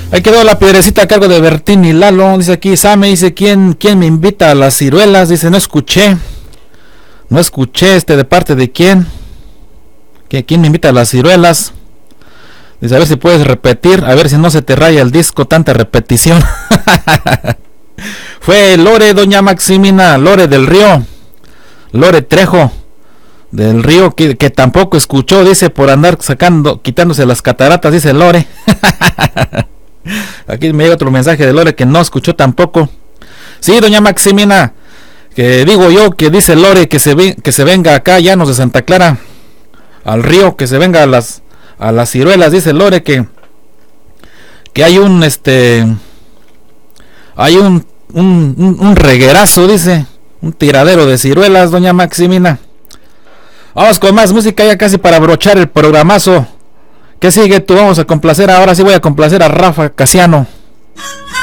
Ahí quedó la piedrecita a cargo de Bertín y Lalo. Dice aquí, Same, dice, ¿quién me invita a las ciruelas? Dice, no escuché, de parte de quién. ¿Quién me invita a las ciruelas? Dice, a ver si puedes repetir, a ver si no se te raya el disco, tanta repetición. Fue Lore, doña Maximina, Lore del Río, Lore Trejo del Río, que tampoco escuchó, dice, por andar quitándose las cataratas, dice Lore. Aquí me llega otro mensaje de Lore que no escuchó tampoco. Sí, doña Maximina, que digo yo, que dice Lore que se venga acá a Llanos de Santa Clara, al río, que se venga a las ciruelas, dice Lore, que hay un reguerazo, dice, un tiradero de ciruelas, doña Maximina. Vamos con más música ya casi para brochar el programazo. ¿Qué sigue tú? Vamos a complacer, ahora sí voy a complacer a Rafa Casiano.